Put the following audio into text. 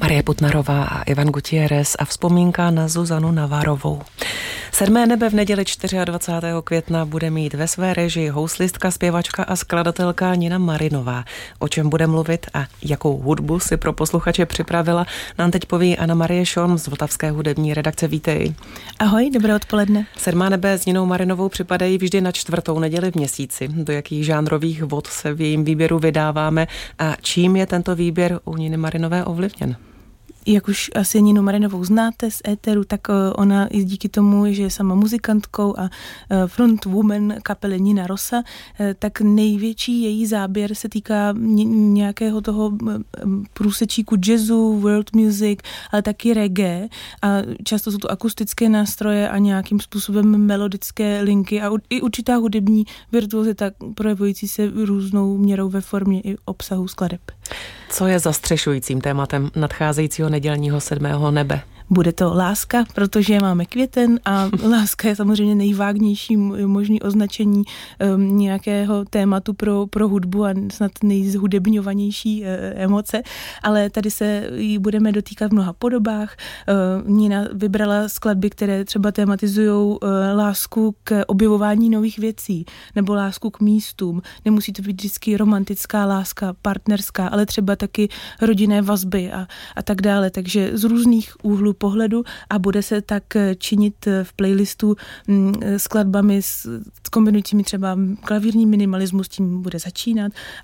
Marie Putnarová a Ivan Gutierrez a vzpomínka na Zuzanu Navarrovou. 7. nebe v neděli 24. května bude mít ve své režii houslistka, zpěvačka a skladatelka Nina Marinová. O čem bude mluvit a jakou hudbu si pro posluchače připravila, nám teď poví Anna Marie Šorm z Vltavské hudební redakce. Vítej. Ahoj, dobré odpoledne. 7. nebe s Ninou Marinovou připadají vždy na 4. neděli v měsíci. Do jakých žánrových vod se v jejím výběru vydáváme a čím je tento výběr u Niny Marinové ovlivněn? Jak už asi Ninu Marinovou znáte z éteru, tak ona i díky tomu, že je sama muzikantkou a frontwoman kapely Nina Rosa, tak největší její záběr se týká nějakého toho průsečíku jazzu, world music, ale taky reggae. A často jsou to akustické nástroje a nějakým způsobem melodické linky a i určitá hudební virtuozita projevující se různou měrou ve formě i obsahu skladeb. Co je zastřešujícím tématem nadcházejícího nedělního 7. nebe? Bude to láska, protože máme květen a láska je samozřejmě nejvágnější možný označení nějakého tématu pro hudbu a snad nejzhudebňovanější emoce, ale tady se jí budeme dotýkat v mnoha podobách. Nina vybrala skladby, které třeba tematizují lásku k objevování nových věcí nebo lásku k místům. Nemusí to být vždycky romantická láska, partnerská, ale třeba taky rodinné vazby a tak dále. Takže z různých úhlů pohledu a bude se tak činit v playlistu skladbami kombinujícími třeba klavírní minimalismus, tím bude začínat,